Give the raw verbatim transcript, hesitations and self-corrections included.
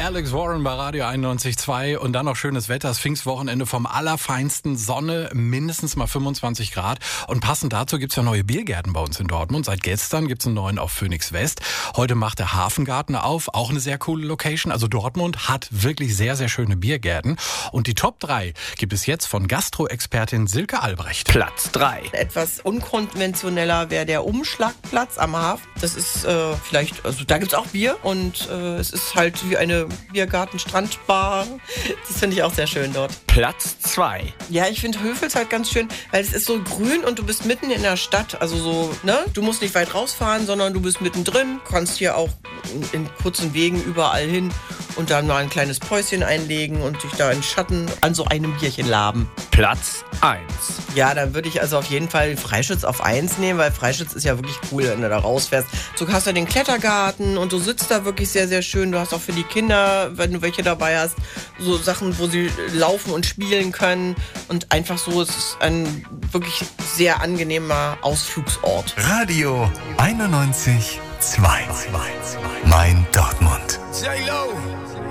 Alex Warren bei Radio einundneunzig Komma zwei und dann noch schönes Wetter, das Pfingstwochenende vom allerfeinsten, Sonne, mindestens mal fünfundzwanzig Grad. Und passend dazu gibt's ja neue Biergärten bei uns in Dortmund. Seit gestern gibt's einen neuen auf Phoenix West. Heute macht der Hafengarten auf, auch eine sehr coole Location. Also Dortmund hat wirklich sehr, sehr schöne Biergärten. Und die Top drei gibt es jetzt von Gastro-Expertin Silke Albrecht. Platz drei. Etwas unkonventioneller wäre der Umschlagplatz am Hafen. Das ist äh, vielleicht, also da gibt's auch Bier und äh, es ist halt wie eine Biergarten-Strandbar. Das finde ich auch sehr schön dort. Platz zwei. Ja, ich finde Höfels halt ganz schön, weil es ist so grün und du bist mitten in der Stadt. Also so, ne? Du musst nicht weit rausfahren, sondern du bist mittendrin. Kannst hier auch in kurzen Wegen überall hin und dann mal ein kleines Päuschen einlegen und dich da in Schatten an so einem Bierchen laben. Platz eins. Ja, dann würde ich also auf jeden Fall Freischütz auf eins nehmen, weil Freischütz ist ja wirklich cool, wenn du da rausfährst. Du hast ja den Klettergarten und du sitzt da wirklich sehr, sehr schön. Du hast auch für die Kinder, wenn du welche dabei hast, so Sachen, wo sie laufen und spielen können. Und einfach so, es ist ein wirklich sehr angenehmer Ausflugsort. Radio einundneunzig Komma zwei. Mein Dortmund. J-Lo.